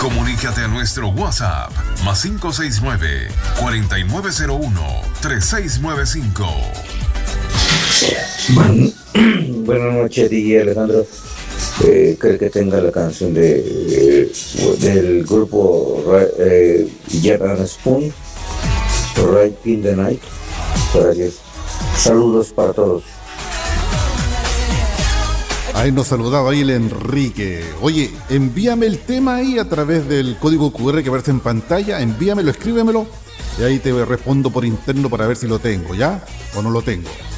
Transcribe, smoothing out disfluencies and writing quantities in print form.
Comunícate a nuestro WhatsApp más 569-4901-3695. Buenas noches, DJ Alejandro. Creo que tenga la canción del grupo Jet and Spoon, Right in the Night. Gracias. Saludos para todos. Ahí nos saludaba ahí el Enrique. Oye, envíame el tema ahí a través del código QR que aparece en pantalla. Envíamelo, escríbemelo y ahí te respondo por interno para ver si lo tengo, ¿ya? O no lo tengo.